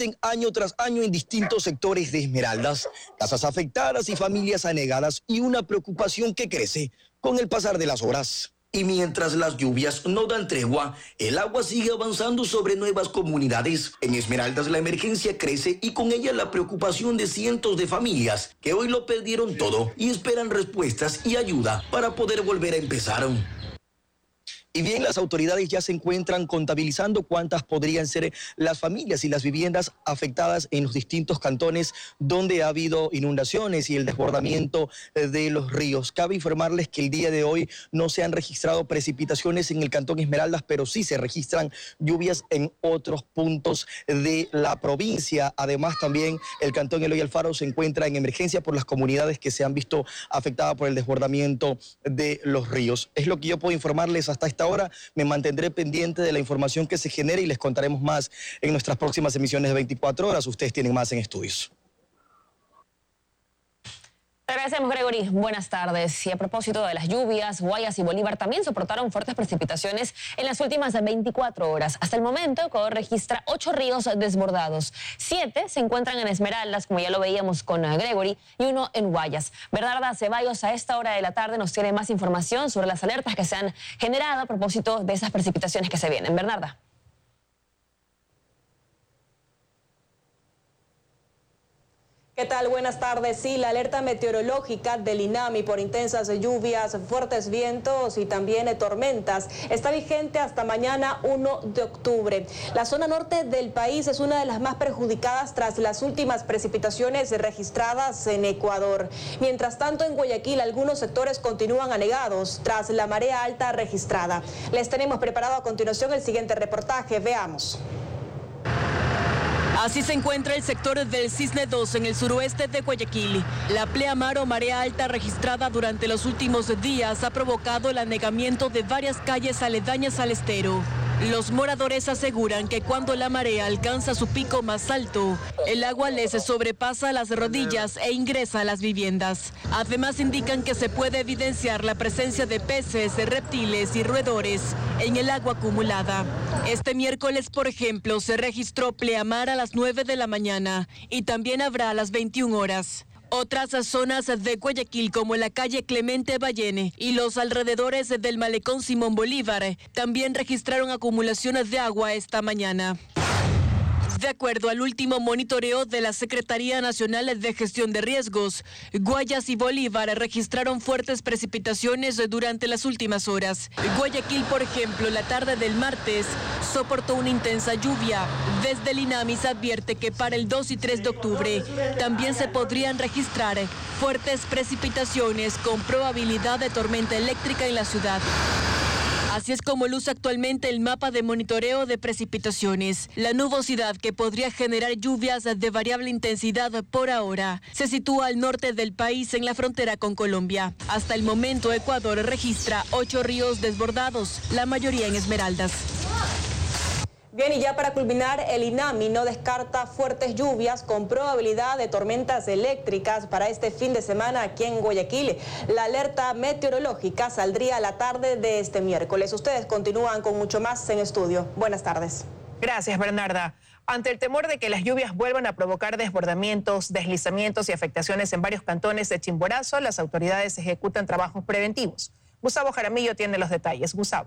año tras año en distintos sectores de Esmeraldas, casas afectadas y familias anegadas y una preocupación que crece con el pasar de las horas. Y mientras las lluvias no dan tregua, el agua sigue avanzando sobre nuevas comunidades. En Esmeraldas la emergencia crece y con ella la preocupación de cientos de familias que hoy lo perdieron todo y esperan respuestas y ayuda para poder volver a empezar. Y bien, las autoridades ya se encuentran contabilizando cuántas podrían ser las familias y las viviendas afectadas en los distintos cantones donde ha habido inundaciones y el desbordamiento de los ríos. Cabe informarles que el día de hoy no se han registrado precipitaciones en el cantón Esmeraldas, pero sí se registran lluvias en otros puntos de la provincia. Además, también el cantón Eloy Alfaro se encuentra en emergencia por las comunidades que se han visto afectadas por el desbordamiento de los ríos. Es lo que yo puedo informarles hasta esta hora. Me mantendré pendiente de la información que se genere y les contaremos más en nuestras próximas emisiones de 24 horas. Ustedes tienen más en estudios. Agradecemos, Gregory. Buenas tardes. Y a propósito de las lluvias, Guayas y Bolívar también soportaron fuertes precipitaciones en las últimas 24 horas. Hasta el momento, Ecuador registra 8 ríos desbordados. 7 se encuentran en Esmeraldas, como ya lo veíamos con Gregory, y 1 en Guayas. Bernarda Ceballos a esta hora de la tarde nos tiene más información sobre las alertas que se han generado a propósito de esas precipitaciones que se vienen. Bernarda. ¿Qué tal? Buenas tardes. Sí, la alerta meteorológica del INAMI por intensas lluvias, fuertes vientos y también tormentas está vigente hasta mañana 1 de octubre. La zona norte del país es una de las más perjudicadas tras las últimas precipitaciones registradas en Ecuador. Mientras tanto, en Guayaquil algunos sectores continúan anegados tras la marea alta registrada. Les tenemos preparado a continuación el siguiente reportaje. Veamos. Así se encuentra el sector del Cisne 2 en el suroeste de Guayaquil. La pleamar o marea alta registrada durante los últimos días ha provocado el anegamiento de varias calles aledañas al estero. Los moradores aseguran que cuando la marea alcanza su pico más alto, el agua les sobrepasa las rodillas e ingresa a las viviendas. Además indican que se puede evidenciar la presencia de peces, reptiles y roedores en el agua acumulada. Este miércoles, por ejemplo, se registró pleamar a las 9 de la mañana y también habrá a las 21 horas. Otras zonas de Guayaquil, como la calle Clemente Ballene y los alrededores del malecón Simón Bolívar, también registraron acumulaciones de agua esta mañana. De acuerdo al último monitoreo de la Secretaría Nacional de Gestión de Riesgos, Guayas y Bolívar registraron fuertes precipitaciones durante las últimas horas. Guayaquil, por ejemplo, la tarde del martes soportó una intensa lluvia. Desde el INAMI se advierte que para el 2 y 3 de octubre también se podrían registrar fuertes precipitaciones con probabilidad de tormenta eléctrica en la ciudad. Así es como luce actualmente el mapa de monitoreo de precipitaciones. La nubosidad que podría generar lluvias de variable intensidad por ahora se sitúa al norte del país en la frontera con Colombia. Hasta el momento Ecuador registra 8 ríos desbordados, la mayoría en Esmeraldas. Bien, y ya para culminar, el INAMI no descarta fuertes lluvias con probabilidad de tormentas eléctricas para este fin de semana aquí en Guayaquil. La alerta meteorológica saldría a la tarde de este miércoles. Ustedes continúan con mucho más en estudio. Buenas tardes. Gracias, Bernarda. Ante el temor de que las lluvias vuelvan a provocar desbordamientos, deslizamientos y afectaciones en varios cantones de Chimborazo, las autoridades ejecutan trabajos preventivos. Gustavo Jaramillo tiene los detalles. Gustavo.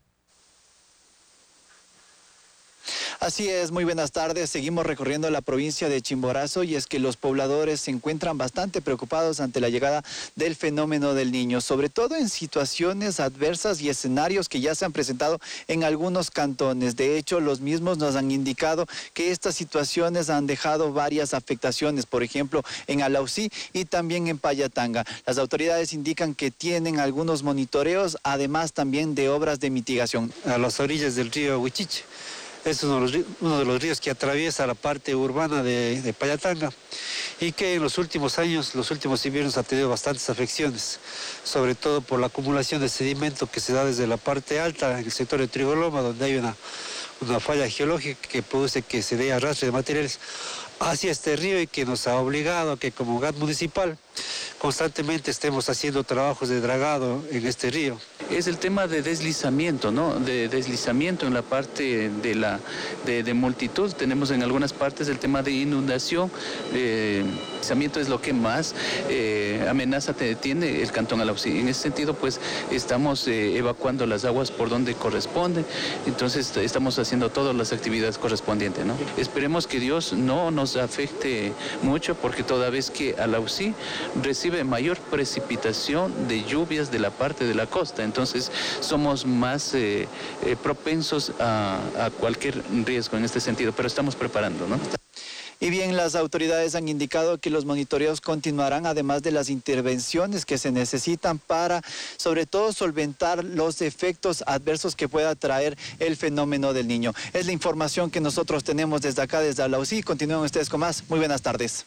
Así es, muy buenas tardes. Seguimos recorriendo la provincia de Chimborazo y es que los pobladores se encuentran bastante preocupados ante la llegada del fenómeno del Niño, sobre todo en situaciones adversas y escenarios que ya se han presentado en algunos cantones. De hecho, los mismos nos han indicado que estas situaciones han dejado varias afectaciones, por ejemplo, en Alausí y también en Payatanga. Las autoridades indican que tienen algunos monitoreos, además también de obras de mitigación. A las orillas del río Huichiche. Es uno de los ríos que atraviesa la parte urbana de Payatanga y que en los últimos años, los últimos inviernos ha tenido bastantes afecciones, sobre todo por la acumulación de sedimento que se da desde la parte alta, en el sector de Trigoloma, donde hay una falla geológica que produce que se dé arrastre de materiales hacia este río y que nos ha obligado a que como GAT municipal constantemente estemos haciendo trabajos de dragado en este río. Es el tema de deslizamiento, ¿no? De deslizamiento en la parte de multitud. Tenemos en algunas partes el tema de inundación. Deslizamiento es lo que más amenaza tiene el Cantón Alausí. En ese sentido, pues, estamos evacuando las aguas por donde corresponde. Entonces, estamos haciendo todas las actividades correspondientes, ¿no? Esperemos que Dios no nos afecte mucho, porque toda vez que Alausí recibe mayor precipitación de lluvias de la parte de la costa, entonces somos más propensos a cualquier riesgo en este sentido, pero estamos preparando, ¿no? Y bien, las autoridades han indicado que los monitoreos continuarán, además de las intervenciones que se necesitan para, sobre todo, solventar los efectos adversos que pueda traer el fenómeno del Niño. Es la información que nosotros tenemos desde acá, desde Alausí. Continúen ustedes con más. Muy buenas tardes.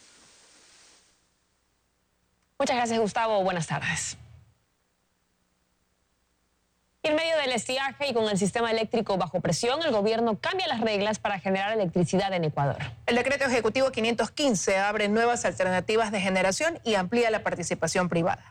Muchas gracias, Gustavo. Buenas tardes. En medio del estiaje y con el sistema eléctrico bajo presión, el gobierno cambia las reglas para generar electricidad en Ecuador. El decreto ejecutivo 515 abre nuevas alternativas de generación y amplía la participación privada.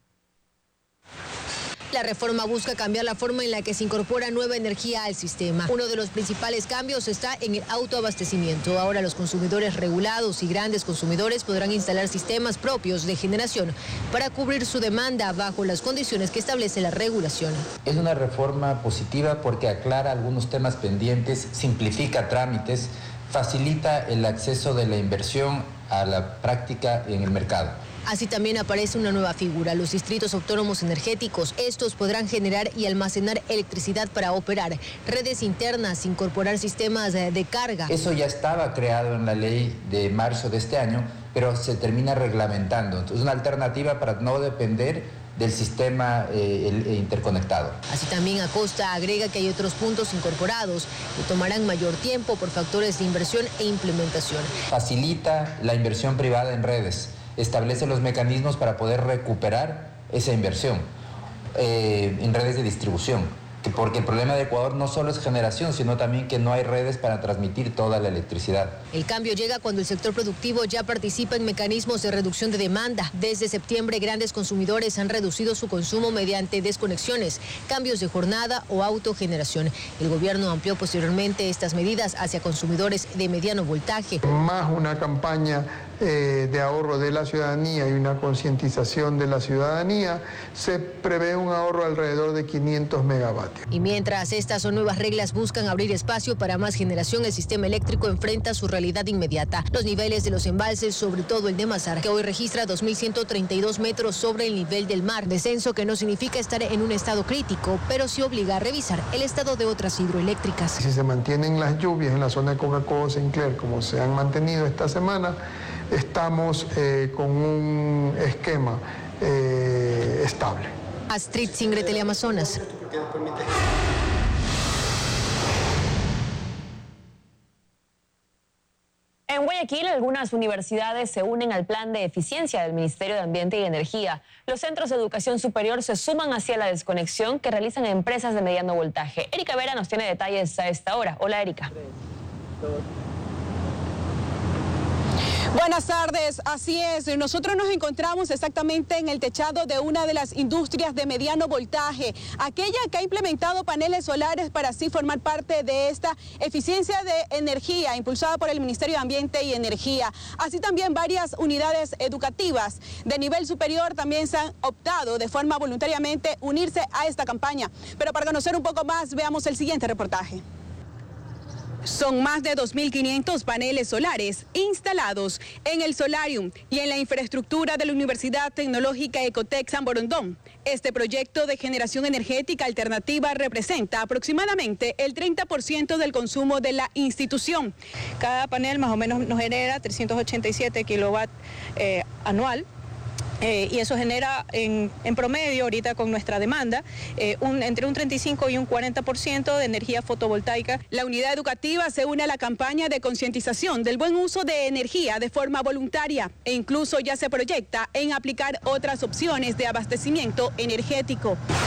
La reforma busca cambiar la forma en la que se incorpora nueva energía al sistema. Uno de los principales cambios está en el autoabastecimiento. Ahora los consumidores regulados y grandes consumidores podrán instalar sistemas propios de generación para cubrir su demanda bajo las condiciones que establece la regulación. Es una reforma positiva porque aclara algunos temas pendientes, simplifica trámites, facilita el acceso de la inversión a la práctica en el mercado. Así también aparece una nueva figura, los distritos autónomos energéticos. Estos podrán generar y almacenar electricidad para operar redes internas, incorporar sistemas de carga. Eso ya estaba creado en la ley de marzo de este año, pero se termina reglamentando. Entonces, una alternativa para no depender del sistema interconectado. Así también Acosta agrega que hay otros puntos incorporados que tomarán mayor tiempo por factores de inversión e implementación. Facilita la inversión privada en redes. Establece los mecanismos para poder recuperar esa inversión en redes de distribución. Porque el problema de Ecuador no solo es generación, sino también que no hay redes para transmitir toda la electricidad. El cambio llega cuando el sector productivo ya participa en mecanismos de reducción de demanda. Desde septiembre, grandes consumidores han reducido su consumo mediante desconexiones, cambios de jornada o autogeneración. El gobierno amplió posteriormente estas medidas hacia consumidores de mediano voltaje. Más una campaña de ahorro de la ciudadanía y una concientización de la ciudadanía, se prevé un ahorro alrededor de 500 megavatios. Y mientras estas nuevas reglas buscan abrir espacio para más generación, el sistema eléctrico enfrenta su realidad inmediata. Los niveles de los embalses, sobre todo el de Mazar, que hoy registra 2.132 metros sobre el nivel del mar. Descenso que no significa estar en un estado crítico, pero sí obliga a revisar el estado de otras hidroeléctricas. Si se mantienen las lluvias en la zona de Cocacodo, Sinclair, como se han mantenido esta semana, estamos con un esquema estable. Astrid Singre, Teleamazonas. En Guayaquil, algunas universidades se unen al plan de eficiencia del Ministerio de Ambiente y Energía. Los centros de educación superior se suman hacia la desconexión que realizan empresas de mediano voltaje. Erika Vera nos tiene detalles a esta hora. Hola, Erika. Buenas tardes, así es. Nosotros nos encontramos exactamente en el techado de una de las industrias de mediano voltaje, aquella que ha implementado paneles solares para así formar parte de esta eficiencia de energía impulsada por el Ministerio de Ambiente y Energía. Así también varias unidades educativas de nivel superior también se han optado de forma voluntariamente unirse a esta campaña. Pero para conocer un poco más, veamos el siguiente reportaje. Son más de 2.500 paneles solares instalados en el solarium y en la infraestructura de la Universidad Tecnológica Ecotec San Borondón. Este proyecto de generación energética alternativa representa aproximadamente el 30% del consumo de la institución. Cada panel más o menos nos genera 387 kilowatts anual. Y eso genera en promedio ahorita con nuestra demanda entre un 35 y un 40% de energía fotovoltaica. La unidad educativa se une a la campaña de concientización del buen uso de energía de forma voluntaria e incluso ya se proyecta en aplicar otras opciones de abastecimiento energético.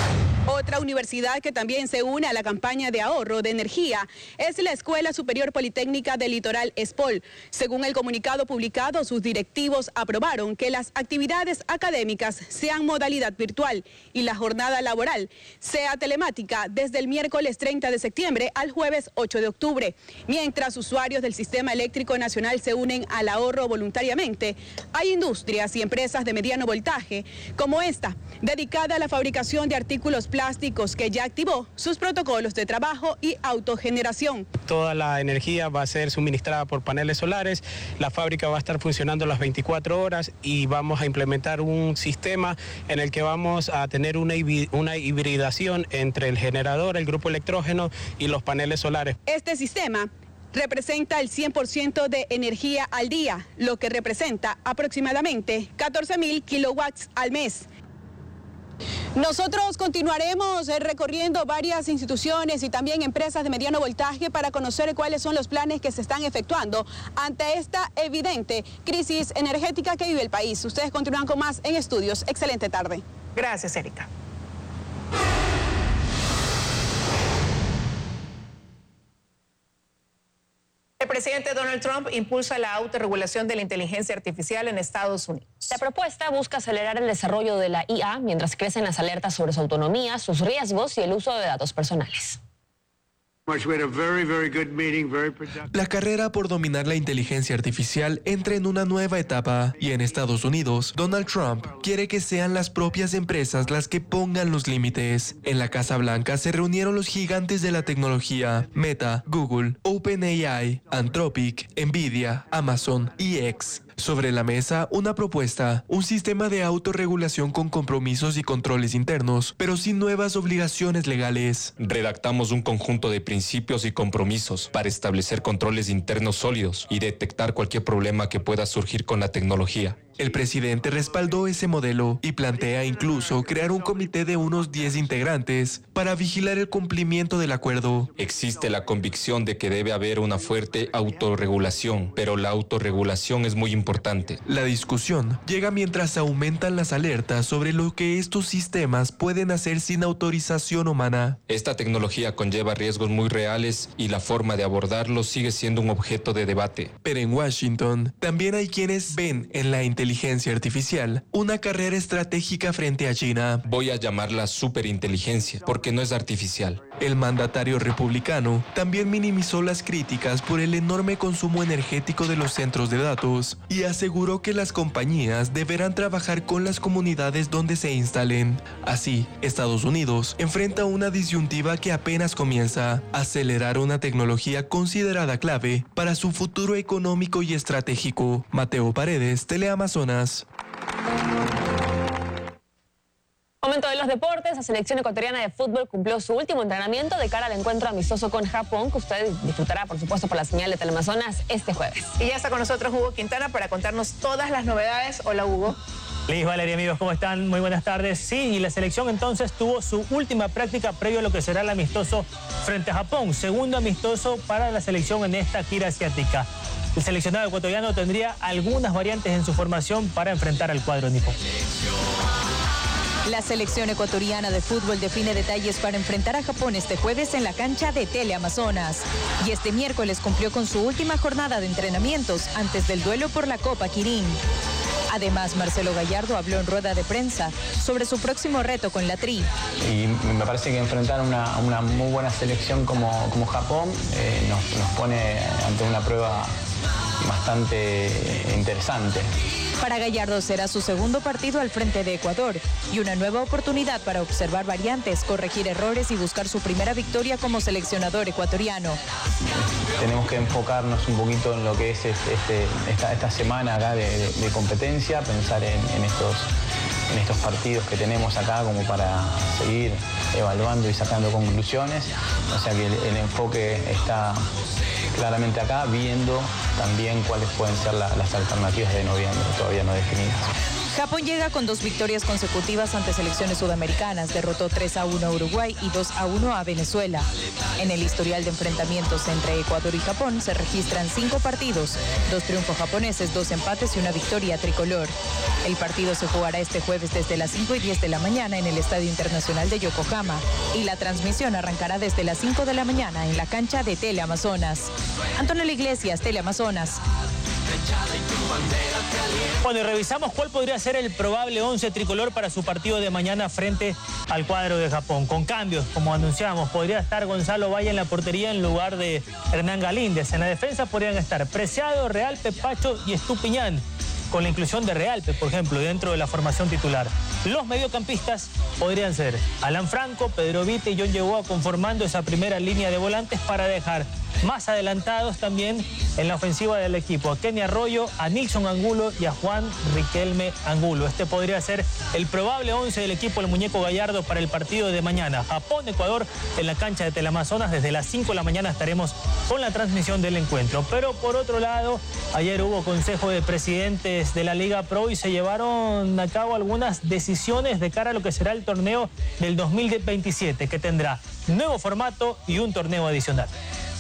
Otra universidad que también se une a la campaña de ahorro de energía es la Escuela Superior Politécnica del Litoral ESPOL. Según el comunicado publicado, sus directivos aprobaron que las actividades académicas sean modalidad virtual y la jornada laboral sea telemática desde el miércoles 30 de septiembre al jueves 8 de octubre. Mientras usuarios del Sistema Eléctrico Nacional se unen al ahorro voluntariamente, hay industrias y empresas de mediano voltaje, como esta, dedicada a la fabricación de artículos plásticos, que ya activó sus protocolos de trabajo y autogeneración. Toda la energía va a ser suministrada por paneles solares, la fábrica va a estar funcionando las 24 horas y vamos a implementar un sistema en el que vamos a tener una hibridación entre el generador, el grupo electrógeno y los paneles solares. Este sistema representa el 100% de energía al día, lo que representa aproximadamente 14.000 kilowatts al mes. Nosotros continuaremos recorriendo varias instituciones y también empresas de mediano voltaje para conocer cuáles son los planes que se están efectuando ante esta evidente crisis energética que vive el país. Ustedes continúan con más en Estudios. Excelente tarde. Gracias, Erika. El presidente Donald Trump impulsa la autorregulación de la inteligencia artificial en Estados Unidos. La propuesta busca acelerar el desarrollo de la IA mientras crecen las alertas sobre su autonomía, sus riesgos y el uso de datos personales. La carrera por dominar la inteligencia artificial entra en una nueva etapa y en Estados Unidos, Donald Trump quiere que sean las propias empresas las que pongan los límites. En la Casa Blanca se reunieron los gigantes de la tecnología, Meta, Google, OpenAI, Anthropic, Nvidia, Amazon y X. Sobre la mesa, una propuesta, un sistema de autorregulación con compromisos y controles internos, pero sin nuevas obligaciones legales. Redactamos un conjunto de principios y compromisos para establecer controles internos sólidos y detectar cualquier problema que pueda surgir con la tecnología. El presidente respaldó ese modelo y plantea incluso crear un comité de unos 10 integrantes para vigilar el cumplimiento del acuerdo. Existe la convicción de que debe haber una fuerte autorregulación, pero la autorregulación es muy importante. La discusión llega mientras aumentan las alertas sobre lo que estos sistemas pueden hacer sin autorización humana. Esta tecnología conlleva riesgos muy reales y la forma de abordarlos sigue siendo un objeto de debate. Pero en Washington también hay quienes ven en la inteligencia artificial una carrera estratégica frente a China. Voy a llamarla superinteligencia porque no es artificial. El mandatario republicano también minimizó las críticas por el enorme consumo energético de los centros de datos y aseguró que las compañías deberán trabajar con las comunidades donde se instalen. Así, Estados Unidos enfrenta una disyuntiva que apenas comienza: acelerar una tecnología considerada clave para su futuro económico y estratégico. Mateo Paredes, Teleamazonas. Momento de los deportes. La selección ecuatoriana de fútbol cumplió su último entrenamiento de cara al encuentro amistoso con Japón, que usted disfrutará, por supuesto, por la señal de Teleamazonas este jueves. Y ya está con nosotros Hugo Quintana para contarnos todas las novedades. Hola, Hugo. Liz, Valeria, amigos, ¿cómo están? Muy buenas tardes. Sí, y la selección entonces tuvo su última práctica previo a lo que será el amistoso frente a Japón. Segundo amistoso para la selección en esta gira asiática. El seleccionado ecuatoriano tendría algunas variantes en su formación para enfrentar al cuadro nipón. La selección ecuatoriana de fútbol define detalles para enfrentar a Japón este jueves en la cancha de Teleamazonas. Y este miércoles cumplió con su última jornada de entrenamientos antes del duelo por la Copa Kirin. Además, Marcelo Gallardo habló en rueda de prensa sobre su próximo reto con la Tri. Y me parece que enfrentar a una muy buena selección como Japón nos pone ante una prueba bastante interesante. Para Gallardo será su segundo partido al frente de Ecuador y una nueva oportunidad para observar variantes, corregir errores y buscar su primera victoria como seleccionador ecuatoriano. Tenemos que enfocarnos un poquito en lo que es esta semana acá de competencia, pensar en estos partidos que tenemos acá como para seguir evaluando y sacando conclusiones. O sea que el enfoque está claramente acá, viendo también cuáles pueden ser las alternativas de noviembre, todavía no definidas. Japón llega con 2 victorias consecutivas ante selecciones sudamericanas. Derrotó 3-1 a Uruguay y 2-1 a Venezuela. En el historial de enfrentamientos entre Ecuador y Japón se registran 5 partidos, 2 triunfos japoneses, 2 empates y una victoria tricolor. El partido se jugará este jueves desde las 5:10 de la mañana en el Estadio Internacional de Yokohama y la transmisión arrancará desde las 5 de la mañana en la cancha de Teleamazonas. Antonella Iglesias, Teleamazonas. Bueno, y revisamos cuál podría ser el probable 11 tricolor para su partido de mañana frente al cuadro de Japón. Con cambios, como anunciamos, podría estar Gonzalo Valle en la portería en lugar de Hernán Galíndez. En la defensa podrían estar Preciado, Realpe, Pacho y Estupiñán, con la inclusión de Realpe, por ejemplo, dentro de la formación titular. Los mediocampistas podrían ser Alan Franco, Pedro Vite y John Yeboah, conformando esa primera línea de volantes para dejar más adelantados también en la ofensiva del equipo a Kenny Arroyo, a Nilson Angulo y a Juan Riquelme Angulo. Este podría ser el probable 11 del equipo del Muñeco Gallardo para el partido de mañana. Japón-Ecuador en la cancha de Teleamazonas. Desde las 5 de la mañana estaremos con la transmisión del encuentro. Pero por otro lado, ayer hubo consejo de presidentes de la Liga Pro y se llevaron a cabo algunas decisiones de cara a lo que será el torneo del 2027, que tendrá nuevo formato y un torneo adicional.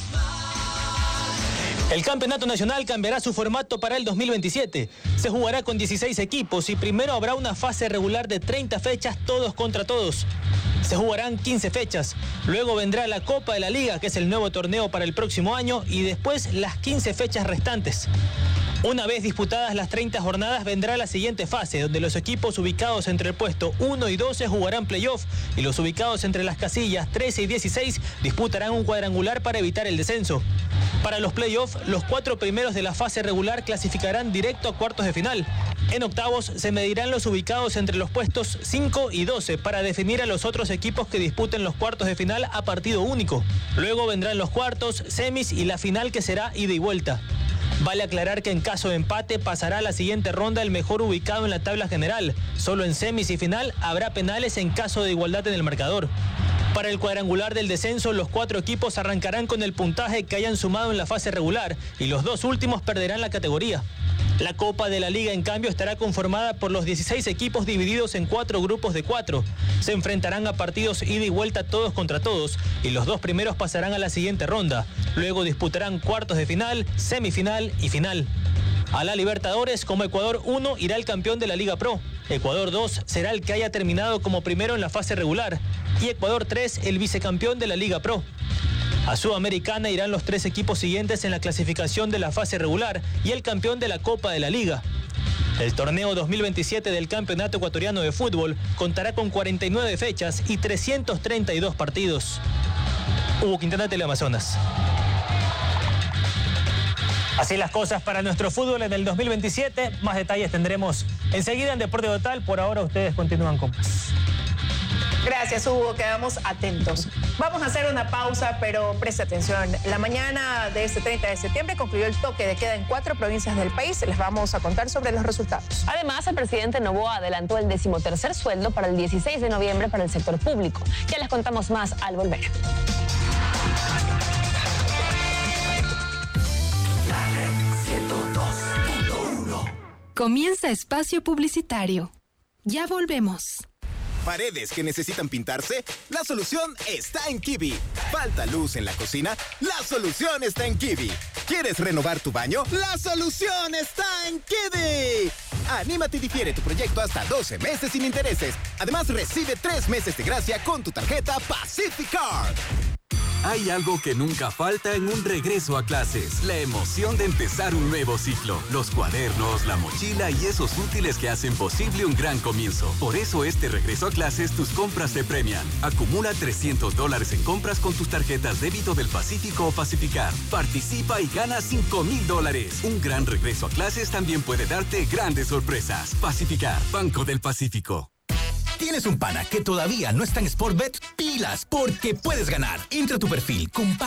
El campeonato nacional cambiará su formato para el 2027. Se jugará con 16 equipos y primero habrá una fase regular de 30 fechas, todos contra todos. Se jugarán 15 fechas. Luego vendrá la Copa de la Liga, que es el nuevo torneo para el próximo año, y después las 15 fechas restantes. Una vez disputadas las 30 jornadas vendrá la siguiente fase, donde los equipos ubicados entre el puesto 1 y 12 jugarán playoff y los ubicados entre las casillas 13 y 16 disputarán un cuadrangular para evitar el descenso. Para los playoffs, los 4 primeros de la fase regular clasificarán directo a cuartos de final. En octavos se medirán los ubicados entre los puestos 5 y 12 para definir a los otros equipos que disputen los cuartos de final a partido único. Luego vendrán los cuartos, semis y la final, que será ida y vuelta. Vale aclarar que en caso de empate pasará a la siguiente ronda el mejor ubicado en la tabla general. Solo en semis y final habrá penales en caso de igualdad en el marcador. Para el cuadrangular del descenso, los 4 equipos arrancarán con el puntaje que hayan sumado en la fase regular y los 2 últimos perderán la categoría. La Copa de la Liga, en cambio, estará conformada por los 16 equipos divididos en 4 grupos de 4. Se enfrentarán a partidos ida y vuelta todos contra todos y los 2 primeros pasarán a la siguiente ronda. Luego disputarán cuartos de final, semifinal y final. A la Libertadores, como Ecuador 1 irá el campeón de la Liga Pro. Ecuador 2 será el que haya terminado como primero en la fase regular y Ecuador 3 el vicecampeón de la Liga Pro. A Sudamericana irán los 3 equipos siguientes en la clasificación de la fase regular y el campeón de la Copa de la Liga. El torneo 2027 del Campeonato Ecuatoriano de Fútbol contará con 49 fechas y 332 partidos. Hugo Quintana, Teleamazonas. Así las cosas para nuestro fútbol en el 2027. Más detalles tendremos enseguida en Deporte Total. Por ahora ustedes continúan con más. Gracias, Hugo. Quedamos atentos. Vamos a hacer una pausa, pero preste atención. La mañana de este 30 de septiembre concluyó el toque de queda en 4 provincias del país. Les vamos a contar sobre los resultados. Además, el presidente Noboa adelantó el 13º sueldo para el 16 de noviembre para el sector público. Ya les contamos más al volver. Comienza espacio publicitario. Ya volvemos. ¿Paredes que necesitan pintarse? La solución está en Kiwi. ¿Falta luz en la cocina? La solución está en Kiwi. ¿Quieres renovar tu baño? La solución está en Kiwi. Anímate y difiere tu proyecto hasta 12 meses sin intereses. Además, recibe 3 meses de gracia con tu tarjeta Pacific Card. Hay algo que nunca falta en un regreso a clases: la emoción de empezar un nuevo ciclo. Los cuadernos, la mochila y esos útiles que hacen posible un gran comienzo. Por eso este regreso a clases tus compras te premian. Acumula $300 en compras con tus tarjetas débito del Pacífico o Pacificar. Participa y gana $5,000. Un gran regreso a clases también puede darte grandes sorpresas. Pacificar, Banco del Pacífico. ¿Tienes un pana que todavía no está en Sportbet? ¡Pilas! Porque puedes ganar. Entra a tu perfil, compara